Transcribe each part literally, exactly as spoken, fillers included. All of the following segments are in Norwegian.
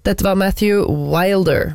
Dette var Matthew Wilder.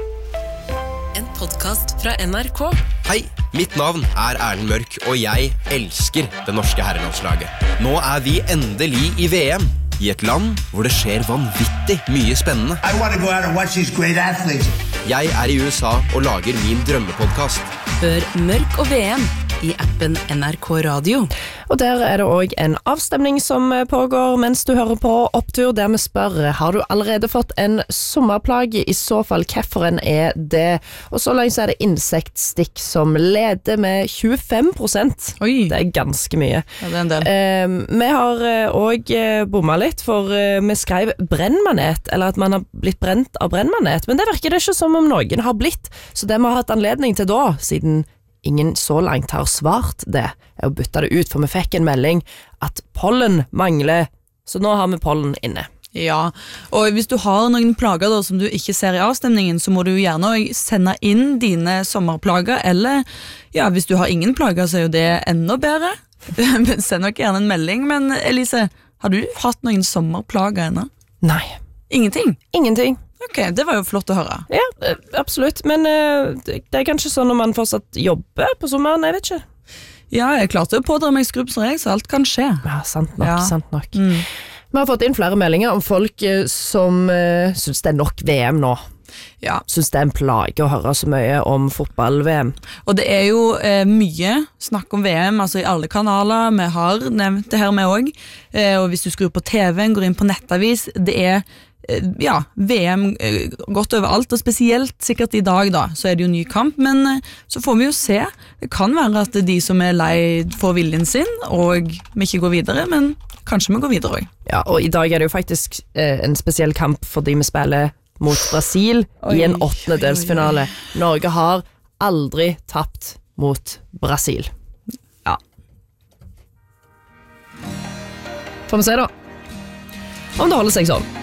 En podcast fra N R K. Hei, mitt navn er Erlend Mørk, og jeg elsker det norske herrelandslaget. Nå er vi endelig i V M, i et land hvor det skjer vanvittig mye spennende. I want to go out and watch these great athletes. Jeg er i U S A og lager min drømmepodcast. Hør Mørk og V M i appen N R K Radio. Og der er det også en avstemning som pågår mens du hører på Opptur, der vi spør, har du allerede fått en sommerplage? I så fall, hvorfor er det? Og så langt så er det insektstikk som leder med tjuefem prosent. Oi. Det er ganske mye. Ja, det er en del. Eh, vi har også bomma litt, for eh, vi skrev brennmanet, eller at man har blitt brent av brennmanet, men det virker det ikke som om noen har blitt, så det vi har hatt anledning til da, siden ingen så langt har svart det, er å bytte det ut, for vi fikk en melding at pollen mangler, så nå har vi pollen inne. Ja, og hvis du har noen plager da, som du ikke ser i avstemningen, så må du gjerne sende inn dine sommerplager, eller ja, hvis du har ingen plager, så er jo det enda bedre. Send nok gjerne en melding, men Elise, har du hatt noen sommerplager ennå? Nei. Ingenting? Ingenting. Ok, det var jo flott å høre. Ja, absolutt, men uh, det er kanskje sånn når man fortsatt jobber på sommeren, jeg vet ikke. Ja, jeg klarte å pådra meg skrubbsår, jeg, så alt kan skje. Ja, sant nok, Ja. sant nok. Mm. Vi har fått inn flere meldinger om folk uh, som uh, synes det er nok V M nå. Ja, Synes det er en plage å høre så mye om fotball-V M. og det er jo eh, mye snakk om V M, altså i alle kanaler, vi har nevnt det her med også, eh, og hvis du skrur på T V-en, går inn på nettavis, det er eh, ja, V M eh, godt overalt, og spesielt sikkert i dag da, så er det jo ny kamp, men eh, så får vi jo se, det kan være at de som er lei får viljen sin, og vi ikke går videre, men kanskje vi går videre også. Ja, og i dag er det jo faktisk uh, en spesiell kamp fordi vi spiller mot Brasil Oi, i en oi, åttendedelsfinale. Norge har aldri tapt mot Brasil. Ja. Får vi se da om det holder seg sånn.